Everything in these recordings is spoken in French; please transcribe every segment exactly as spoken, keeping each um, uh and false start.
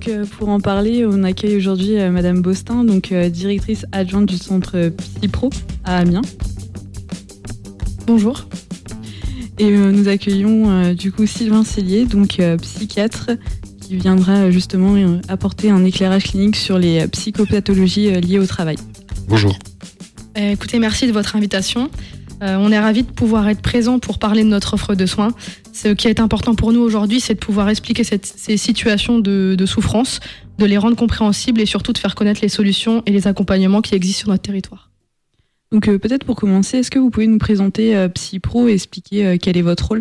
Donc euh, pour en parler, on accueille aujourd'hui euh, Madame Bostin, donc euh, directrice adjointe du centre euh, Psypro à Amiens. Bonjour. Et euh, nous accueillons euh, du coup Sylvain Cellier, donc euh, psychiatre, qui viendra euh, justement euh, apporter un éclairage clinique sur les euh, psychopathologies euh, liées au travail. Bonjour. Euh, écoutez, merci de votre invitation. Euh, on est ravis de pouvoir être présent pour parler de notre offre de soins. Ce qui est important pour nous aujourd'hui, c'est de pouvoir expliquer cette, ces situations de, de souffrance, de les rendre compréhensibles et surtout de faire connaître les solutions et les accompagnements qui existent sur notre territoire. Donc euh, peut-être pour commencer, est-ce que vous pouvez nous présenter euh, Psypro et expliquer euh, quel est votre rôle ?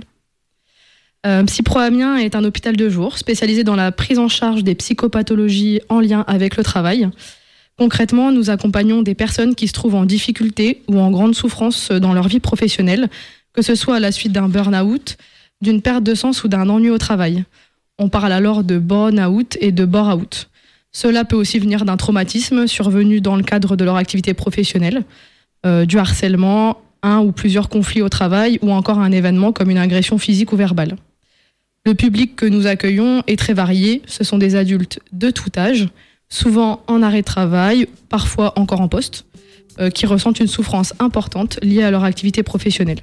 euh, Psypro Amiens est un hôpital de jour spécialisé dans la prise en charge des psychopathologies en lien avec le travail. Concrètement, nous accompagnons des personnes qui se trouvent en difficulté ou en grande souffrance dans leur vie professionnelle, que ce soit à la suite d'un burn-out, d'une perte de sens ou d'un ennui au travail. On parle alors de burn-out et de bore-out. Cela peut aussi venir d'un traumatisme survenu dans le cadre de leur activité professionnelle, euh, du harcèlement, un ou plusieurs conflits au travail ou encore un événement comme une agression physique ou verbale. Le public que nous accueillons est très varié. Ce sont des adultes de tout âge, souvent en arrêt de travail, parfois encore en poste, euh, qui ressentent une souffrance importante liée à leur activité professionnelle.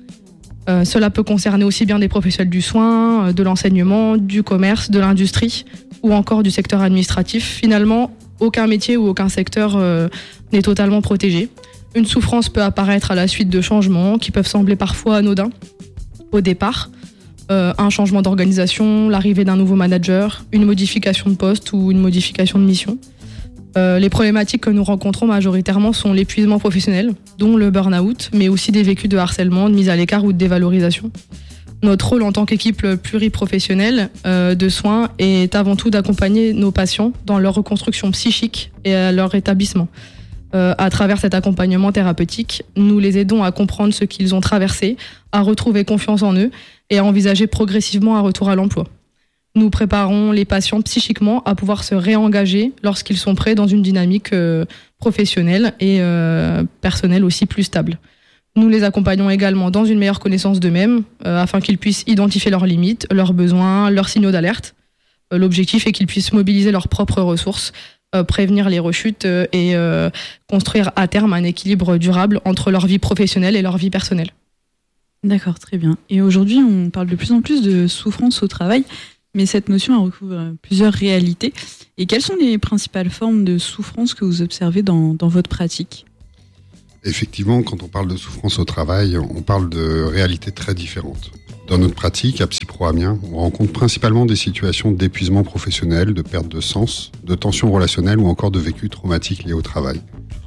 Euh, cela peut concerner aussi bien des professionnels du soin, euh, de l'enseignement, du commerce, de l'industrie ou encore du secteur administratif. Finalement, aucun métier ou aucun secteur euh, n'est totalement protégé. Une souffrance peut apparaître à la suite de changements qui peuvent sembler parfois anodins au départ. Euh, un changement d'organisation, l'arrivée d'un nouveau manager, une modification de poste ou une modification de mission. Euh, les problématiques que nous rencontrons majoritairement sont l'épuisement professionnel, dont le burn-out, mais aussi des vécus de harcèlement, de mise à l'écart ou de dévalorisation. Notre rôle en tant qu'équipe pluriprofessionnelle euh, de soins est avant tout d'accompagner nos patients dans leur reconstruction psychique et à leur rétablissement. Euh, à travers cet accompagnement thérapeutique, nous les aidons à comprendre ce qu'ils ont traversé, à retrouver confiance en eux et à envisager progressivement un retour à l'emploi. Nous préparons les patients psychiquement à pouvoir se réengager lorsqu'ils sont prêts dans une dynamique euh, professionnelle et euh, personnelle aussi plus stable. Nous les accompagnons également dans une meilleure connaissance d'eux-mêmes euh, afin qu'ils puissent identifier leurs limites, leurs besoins, leurs signaux d'alerte. Euh, l'objectif est qu'ils puissent mobiliser leurs propres ressources, euh, prévenir les rechutes euh, et euh, construire à terme un équilibre durable entre leur vie professionnelle et leur vie personnelle. D'accord, très bien. Et aujourd'hui, on parle de plus en plus de souffrance au travail, mais cette notion elle recouvre plusieurs réalités. Et quelles sont les principales formes de souffrance que vous observez dans, dans votre pratique ? Effectivement, quand on parle de souffrance au travail, on parle de réalités très différentes. Dans notre pratique, à Psypro Amiens, on rencontre principalement des situations d'épuisement professionnel, de perte de sens, de tensions relationnelles ou encore de vécus traumatiques liés au travail.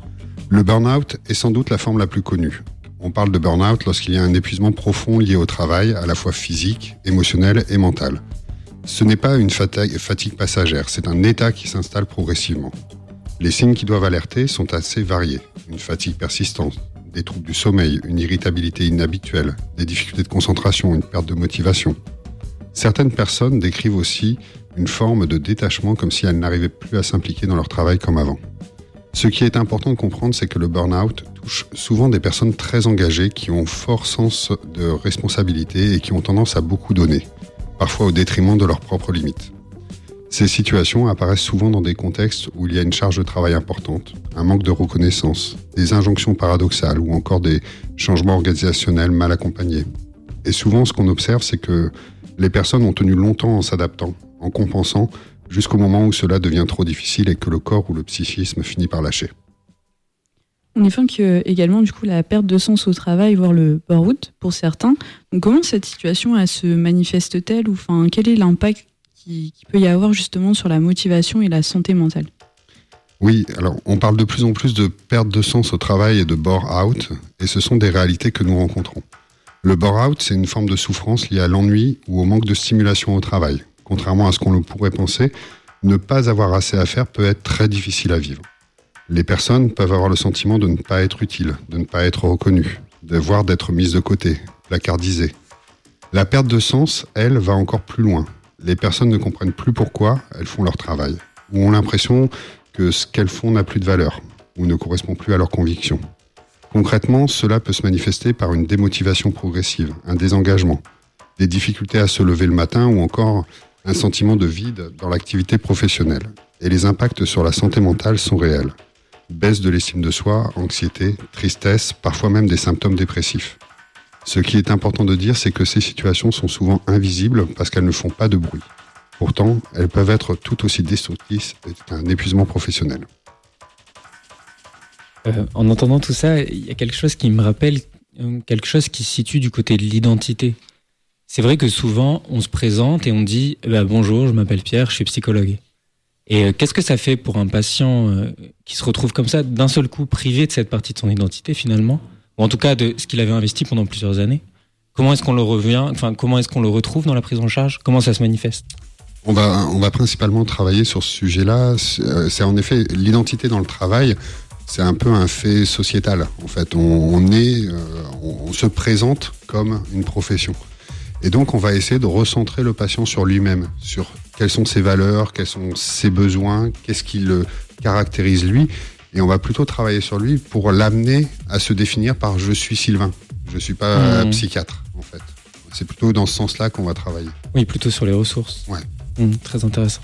Le burn-out est sans doute la forme la plus connue. On parle de burn-out lorsqu'il y a un épuisement profond lié au travail, à la fois physique, émotionnel et mental. Ce n'est pas une fatigue, fatigue passagère, c'est un état qui s'installe progressivement. Les signes qui doivent alerter sont assez variés. Une fatigue persistante, des troubles du sommeil, une irritabilité inhabituelle, des difficultés de concentration, une perte de motivation. Certaines personnes décrivent aussi une forme de détachement comme si elles n'arrivaient plus à s'impliquer dans leur travail comme avant. Ce qui est important de comprendre, c'est que le burn-out touche souvent des personnes très engagées qui ont fort sens de responsabilité et qui ont tendance à beaucoup donner, parfois au détriment de leurs propres limites. Ces situations apparaissent souvent dans des contextes où il y a une charge de travail importante, un manque de reconnaissance, des injonctions paradoxales ou encore des changements organisationnels mal accompagnés. Et souvent, ce qu'on observe, c'est que les personnes ont tenu longtemps en s'adaptant, en compensant, jusqu'au moment où cela devient trop difficile et que le corps ou le psychisme finit par lâcher. On évoque euh, également du coup la perte de sens au travail, voire le burn-out pour certains. Donc, comment cette situation elle se manifeste-t-elle ou enfin, quel est l'impact qui, qui peut y avoir justement sur la motivation et la santé mentale ? Oui, alors on parle de plus en plus de perte de sens au travail et de burn-out, et ce sont des réalités que nous rencontrons. Le burn-out, c'est une forme de souffrance liée à l'ennui ou au manque de stimulation au travail. Contrairement à ce qu'on le pourrait penser, ne pas avoir assez à faire peut être très difficile à vivre. Les personnes peuvent avoir le sentiment de ne pas être utiles, de ne pas être reconnues, de voire d'être mises de côté, placardisées. La perte de sens, elle, va encore plus loin. Les personnes ne comprennent plus pourquoi elles font leur travail, ou ont l'impression que ce qu'elles font n'a plus de valeur, ou ne correspond plus à leurs convictions. Concrètement, cela peut se manifester par une démotivation progressive, un désengagement, des difficultés à se lever le matin ou encore un sentiment de vide dans l'activité professionnelle. Et les impacts sur la santé mentale sont réels. Baisse de l'estime de soi, anxiété, tristesse, parfois même des symptômes dépressifs. Ce qui est important de dire, c'est que ces situations sont souvent invisibles parce qu'elles ne font pas de bruit. Pourtant, elles peuvent être tout aussi destructrices qu'un épuisement professionnel. Euh, en entendant tout ça, il y a quelque chose qui me rappelle, euh, quelque chose qui se situe du côté de l'identité. C'est vrai que souvent, on se présente et on dit eh ben, « Bonjour, je m'appelle Pierre, je suis psychologue ». Et euh, qu'est-ce que ça fait pour un patient euh, qui se retrouve comme ça, d'un seul coup, privé de cette partie de son identité finalement, ou en tout cas de ce qu'il avait investi pendant plusieurs années? Comment est-ce qu'on le revient, enfin, comment est-ce qu'on le retrouve dans la prise en charge? Comment ça se manifeste? On va, on va principalement travailler sur ce sujet-là. C'est, c'est en effet l'identité dans le travail. C'est un peu un fait sociétal. En fait, on, on est, euh, on, on se présente comme une profession. Et donc, on va essayer de recentrer le patient sur lui-même, sur quelles sont ses valeurs, quels sont ses besoins, qu'est-ce qui le caractérise lui. Et on va plutôt travailler sur lui pour l'amener à se définir par « je suis Sylvain ». Je ne suis pas mmh. psychiatre, en fait. C'est plutôt dans ce sens-là qu'on va travailler. Oui, plutôt sur les ressources. Ouais. Mmh, très intéressant.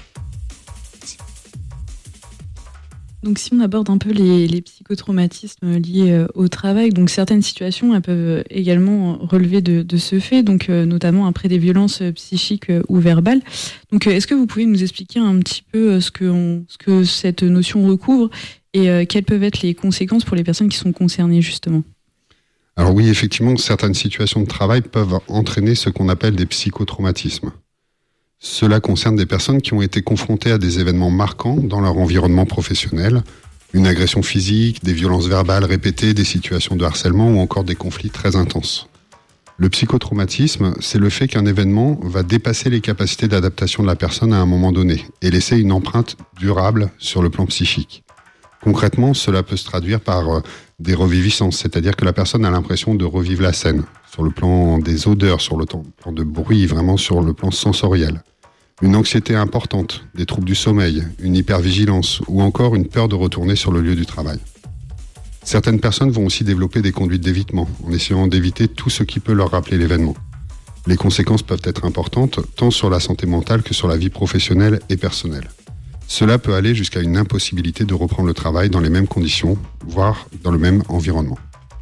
Donc si on aborde un peu les, les psychotraumatismes liés euh, au travail, donc certaines situations elles peuvent également relever de, de ce fait, donc euh, notamment après des violences psychiques euh, ou verbales. Donc euh, est-ce que vous pouvez nous expliquer un petit peu euh, ce, que on, ce que cette notion recouvre et euh, quelles peuvent être les conséquences pour les personnes qui sont concernées justement? Alors oui, effectivement, certaines situations de travail peuvent entraîner ce qu'on appelle des psychotraumatismes. Cela concerne des personnes qui ont été confrontées à des événements marquants dans leur environnement professionnel, une agression physique, des violences verbales répétées, des situations de harcèlement ou encore des conflits très intenses. Le psychotraumatisme, c'est le fait qu'un événement va dépasser les capacités d'adaptation de la personne à un moment donné et laisser une empreinte durable sur le plan psychique. Concrètement, cela peut se traduire par des reviviscences, c'est-à-dire que la personne a l'impression de revivre la scène, sur le plan des odeurs, sur le plan de bruit, vraiment sur le plan sensoriel. Une anxiété importante, des troubles du sommeil, une hypervigilance ou encore une peur de retourner sur le lieu du travail. Certaines personnes vont aussi développer des conduites d'évitement, en essayant d'éviter tout ce qui peut leur rappeler l'événement. Les conséquences peuvent être importantes, tant sur la santé mentale que sur la vie professionnelle et personnelle. Cela peut aller jusqu'à une impossibilité de reprendre le travail dans les mêmes conditions, voire dans le même environnement.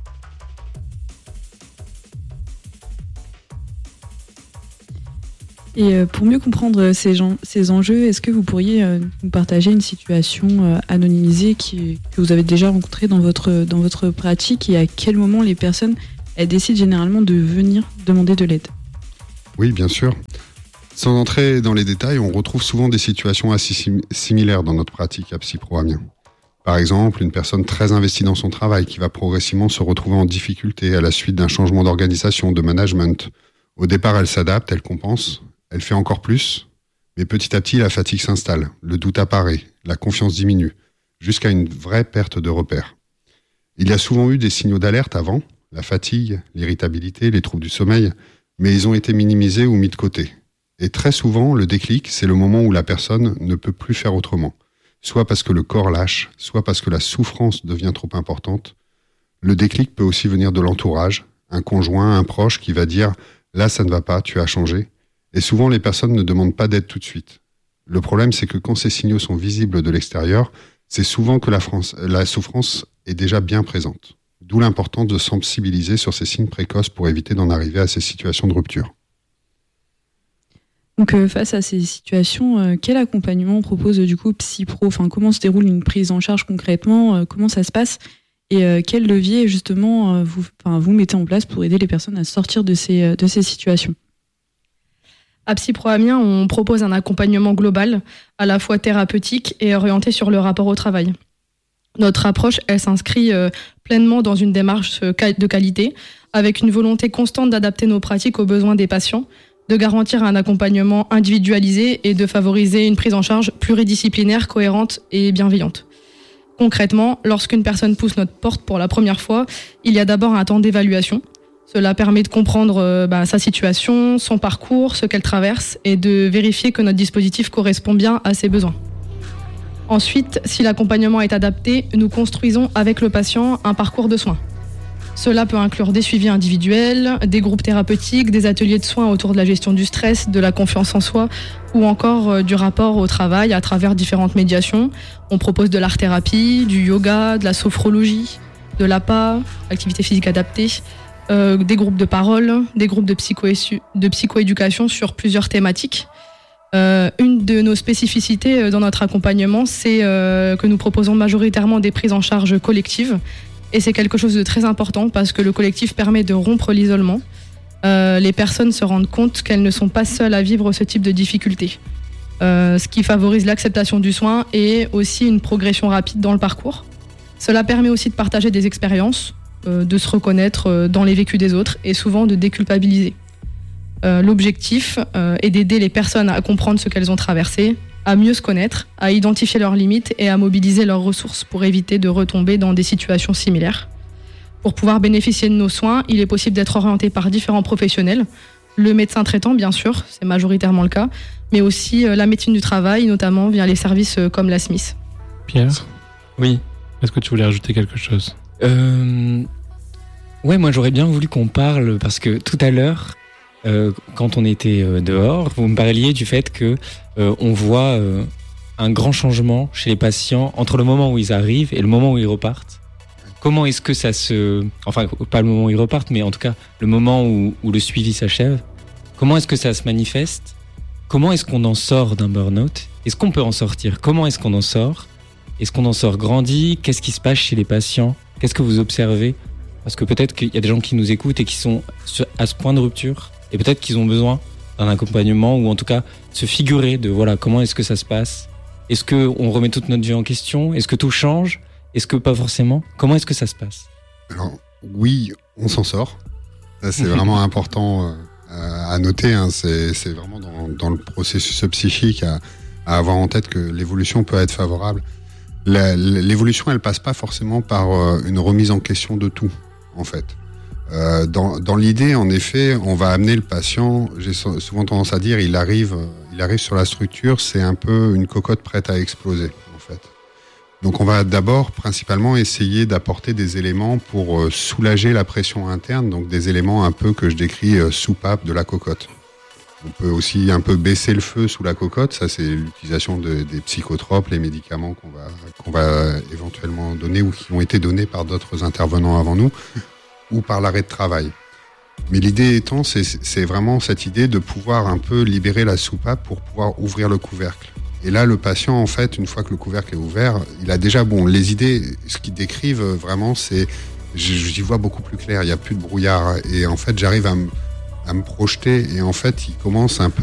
Et pour mieux comprendre ces, gens, ces enjeux, est-ce que vous pourriez nous partager une situation anonymisée qui, que vous avez déjà rencontrée dans votre, dans votre pratique et à quel moment les personnes elles décident généralement de venir demander de l'aide? Oui, bien sûr. Sans entrer dans les détails, on retrouve souvent des situations assez sim- similaires dans notre pratique à Psypro Amiens. Par exemple, une personne très investie dans son travail qui va progressivement se retrouver en difficulté à la suite d'un changement d'organisation, de management. Au départ, elle s'adapte, elle compense, elle fait encore plus, mais petit à petit, la fatigue s'installe, le doute apparaît, la confiance diminue, jusqu'à une vraie perte de repères. Il y a souvent eu des signaux d'alerte avant, la fatigue, l'irritabilité, les troubles du sommeil, mais ils ont été minimisés ou mis de côté. Et très souvent, le déclic, c'est le moment où la personne ne peut plus faire autrement. Soit parce que le corps lâche, soit parce que la souffrance devient trop importante. Le déclic peut aussi venir de l'entourage, un conjoint, un proche qui va dire « là, ça ne va pas, tu as changé ». Et souvent, les personnes ne demandent pas d'aide tout de suite. Le problème, c'est que quand ces signaux sont visibles de l'extérieur, c'est souvent que la, France, la souffrance est déjà bien présente. D'où l'importance de sensibiliser sur ces signes précoces pour éviter d'en arriver à ces situations de rupture. Donc euh, face à ces situations, euh, quel accompagnement propose euh, du coup Psypro? Enfin, comment se déroule une prise en charge concrètement? euh, Comment ça se passe? Et euh, quel levier justement euh, vous, enfin, vous mettez en place pour aider les personnes à sortir de ces, de ces situations? À Psypro Amiens, on propose un accompagnement global, à la fois thérapeutique et orienté sur le rapport au travail. Notre approche, elle s'inscrit euh, pleinement dans une démarche euh, de qualité, avec une volonté constante d'adapter nos pratiques aux besoins des patients, de garantir un accompagnement individualisé et de favoriser une prise en charge pluridisciplinaire, cohérente et bienveillante. Concrètement, lorsqu'une personne pousse notre porte pour la première fois, il y a d'abord un temps d'évaluation. Cela permet de comprendre euh, bah, sa situation, son parcours, ce qu'elle traverse et de vérifier que notre dispositif correspond bien à ses besoins. Ensuite, si l'accompagnement est adapté, nous construisons avec le patient un parcours de soins. Cela peut inclure des suivis individuels, des groupes thérapeutiques, des ateliers de soins autour de la gestion du stress, de la confiance en soi ou encore euh, du rapport au travail à travers différentes médiations. On propose de l'art-thérapie, du yoga, de la sophrologie, de l'A P A, activité physique adaptée, euh, des groupes de parole, des groupes de, psycho- de psychoéducation sur plusieurs thématiques. Euh, une de nos spécificités dans notre accompagnement, c'est euh, que nous proposons majoritairement des prises en charge collectives. Et c'est quelque chose de très important parce que le collectif permet de rompre l'isolement. Euh, les personnes se rendent compte qu'elles ne sont pas seules à vivre ce type de difficultés. Euh, ce qui favorise l'acceptation du soin et aussi une progression rapide dans le parcours. Cela permet aussi de partager des expériences, euh, de se reconnaître dans les vécus des autres et souvent de déculpabiliser. Euh, l'objectif euh, est d'aider les personnes à comprendre ce qu'elles ont traversé, à mieux se connaître, à identifier leurs limites et à mobiliser leurs ressources pour éviter de retomber dans des situations similaires. Pour pouvoir bénéficier de nos soins, il est possible d'être orienté par différents professionnels. Le médecin traitant, bien sûr, c'est majoritairement le cas, mais aussi la médecine du travail, notamment via les services comme la S M I S. Pierre ? Oui. Est-ce que tu voulais rajouter quelque chose ? euh... Ouais, moi j'aurais bien voulu qu'on parle, parce que tout à l'heure, euh, quand on était euh, dehors, vous me parliez du fait que euh, on voit euh, un grand changement chez les patients entre le moment où ils arrivent et le moment où ils repartent. Comment est-ce que ça se... Enfin, pas le moment où ils repartent, mais en tout cas, le moment où, où le suivi s'achève. Comment est-ce que ça se manifeste ? Comment est-ce qu'on en sort d'un burn-out ? Est-ce qu'on peut en sortir ? Comment est-ce qu'on en sort ? Est-ce qu'on en sort grandi ? Qu'est-ce qui se passe chez les patients ? Qu'est-ce que vous observez ? Parce que peut-être qu'il y a des gens qui nous écoutent et qui sont à ce point de rupture, et peut-être qu'ils ont besoin d'un accompagnement, ou en tout cas se figurer de voilà, comment est-ce que ça se passe ? Est-ce qu'on remet toute notre vie en question ? Est-ce que tout change ? Est-ce que pas forcément ? Comment est-ce que ça se passe ? Alors, oui, on s'en sort. Ça, c'est vraiment important euh, à noter. Hein. C'est, c'est vraiment dans, dans le processus psychique à, à avoir en tête que l'évolution peut être favorable. La, l'évolution, elle passe pas forcément par euh, une remise en question de tout, en fait. Euh, dans, dans l'idée, en effet, on va amener le patient, j'ai souvent tendance à dire, il arrive, il arrive sur la structure, c'est un peu une cocotte prête à exploser, en fait. Donc on va d'abord principalement essayer d'apporter des éléments pour euh, soulager la pression interne, donc des éléments un peu que je décris euh, soupape de la cocotte. On peut aussi un peu baisser le feu sous la cocotte, ça c'est l'utilisation de, des psychotropes, les médicaments qu'on va, qu'on va éventuellement donner ou qui ont été donnés par d'autres intervenants avant nous, ou par l'arrêt de travail. Mais l'idée étant, c'est, c'est vraiment cette idée de pouvoir un peu libérer la soupape pour pouvoir ouvrir le couvercle. Et là, le patient, en fait, une fois que le couvercle est ouvert, il a déjà, bon, les idées, ce qu'ils décrivent vraiment, c'est, j'y vois beaucoup plus clair, il n'y a plus de brouillard. Et en fait, j'arrive à me, à me projeter et en fait, il commence un peu